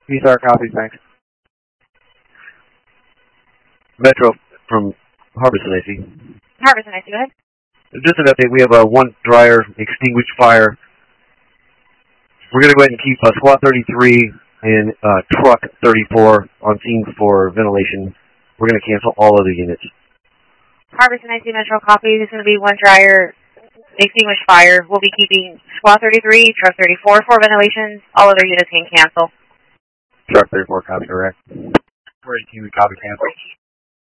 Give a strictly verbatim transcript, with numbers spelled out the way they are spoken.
P S R copies, thanks. Metro from Harbison, I see. Harbison, I see. Go ahead. Just an update. We have a one dryer extinguished fire. We're going to go ahead and keep uh, Squad thirty-three and uh, Truck thirty-four on scene for ventilation. We're going to cancel all other units. Harbison, I see. Metro copy. There's going to be one dryer extinguished fire. We'll be keeping Squad thirty-three, Truck thirty-four for ventilation. All other units can cancel. Truck thirty-four, copy, correct. forty-two, copy, cancel.